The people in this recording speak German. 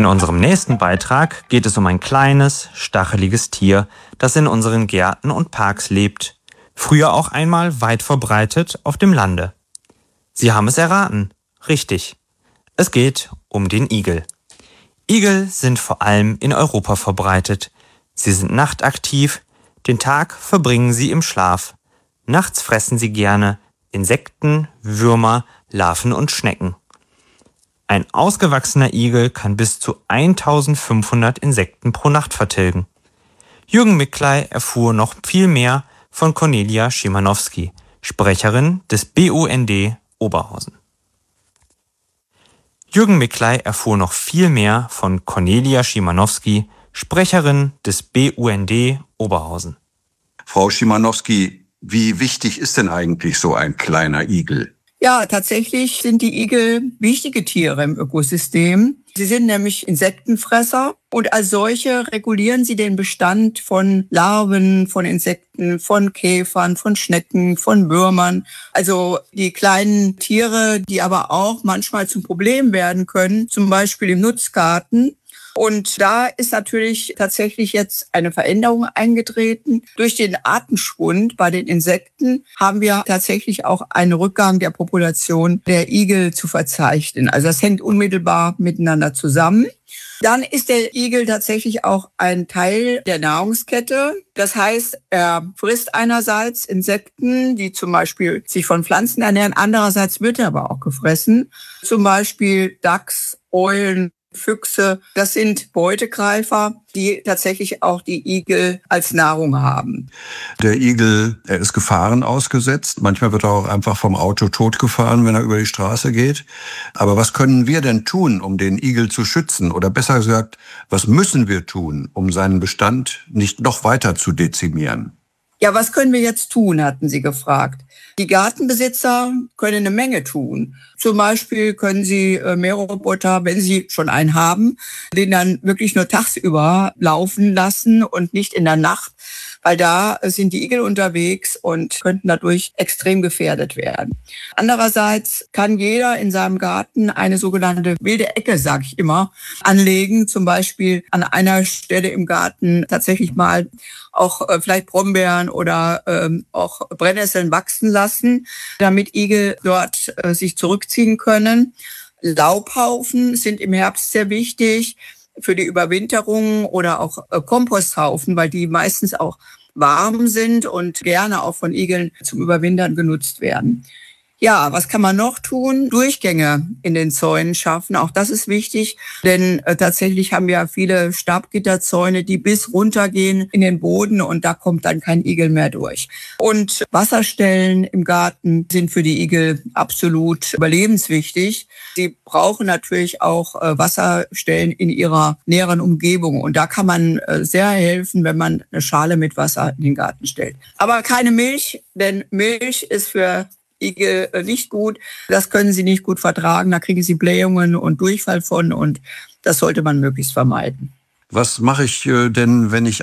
In unserem nächsten Beitrag geht es um ein kleines, stacheliges Tier, das in unseren Gärten und Parks lebt. Früher auch einmal weit verbreitet auf dem Lande. Sie haben es erraten. Richtig. Es geht um den Igel. Igel sind vor allem in Europa verbreitet. Sie sind nachtaktiv, den Tag verbringen sie im Schlaf. Nachts fressen sie gerne Insekten, Würmer, Larven und Schnecken. Ein ausgewachsener Igel kann bis zu 1500 Insekten pro Nacht vertilgen. Jürgen Miklai erfuhr noch viel mehr von Cornelia Schimanowski, Sprecherin des BUND Oberhausen. Jürgen Miklai erfuhr noch viel mehr von Cornelia Schimanowski, Sprecherin des BUND Oberhausen. Frau Schimanowski, wie wichtig ist denn eigentlich so ein kleiner Igel? Ja, tatsächlich sind die Igel wichtige Tiere im Ökosystem. Sie sind nämlich Insektenfresser und als solche regulieren sie den Bestand von Larven, von Insekten, von Käfern, von Schnecken, von Würmern. Also die kleinen Tiere, die aber auch manchmal zum Problem werden können, zum Beispiel im Nutzgarten. Und da ist natürlich tatsächlich jetzt eine Veränderung eingetreten. Durch den Artenschwund bei den Insekten haben wir tatsächlich auch einen Rückgang der Population der Igel zu verzeichnen. Also das hängt unmittelbar miteinander zusammen. Dann ist der Igel tatsächlich auch ein Teil der Nahrungskette. Das heißt, er frisst einerseits Insekten, die zum Beispiel sich von Pflanzen ernähren. Andererseits wird er aber auch gefressen. Zum Beispiel Dachs, Eulen, Füchse, das sind Beutegreifer, die tatsächlich auch die Igel als Nahrung haben. Der Igel, er ist Gefahren ausgesetzt. Manchmal wird er auch einfach vom Auto totgefahren, wenn er über die Straße geht. Aber was können wir denn tun, um den Igel zu schützen? Oder besser gesagt, was müssen wir tun, um seinen Bestand nicht noch weiter zu dezimieren? Ja, was können wir jetzt tun, hatten Sie gefragt. Die Gartenbesitzer können eine Menge tun. Zum Beispiel können sie Mähroboter, wenn sie schon einen haben, den dann wirklich nur tagsüber laufen lassen und nicht in der Nacht, weil da sind die Igel unterwegs und könnten dadurch extrem gefährdet werden. Andererseits kann jeder in seinem Garten eine sogenannte wilde Ecke, sage ich immer, anlegen. Zum Beispiel an einer Stelle im Garten tatsächlich mal auch vielleicht Brombeeren oder auch Brennnesseln wachsen lassen, damit Igel dort sich zurückziehen können. Laubhaufen sind im Herbst sehr wichtig für die Überwinterung oder auch Komposthaufen, weil die meistens auch warm sind und gerne auch von Igeln zum Überwintern genutzt werden. Ja, was kann man noch tun? Durchgänge in den Zäunen schaffen. Auch das ist wichtig, denn tatsächlich haben wir viele Stabgitterzäune, die bis runtergehen in den Boden und da kommt dann kein Igel mehr durch. Und Wasserstellen im Garten sind für die Igel absolut überlebenswichtig. Sie brauchen natürlich auch Wasserstellen in ihrer näheren Umgebung und da kann man sehr helfen, wenn man eine Schale mit Wasser in den Garten stellt. Aber keine Milch, denn Milch ist für Igel nicht gut. Das können sie nicht gut vertragen. Da kriegen sie Blähungen und Durchfall von und das sollte man möglichst vermeiden. Was mache ich denn, wenn ich